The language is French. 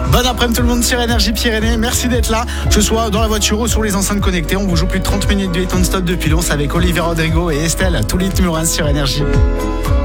Bon après-midi tout le monde sur Énergie Pyrénées, merci d'être là, que ce soit dans la voiture ou sur les enceintes connectées. On vous joue plus de 30 minutes de hit non-stop depuis Lons avec Olivier Rodrigo et Estelle, tout l'hit numéro 1 sur Énergie.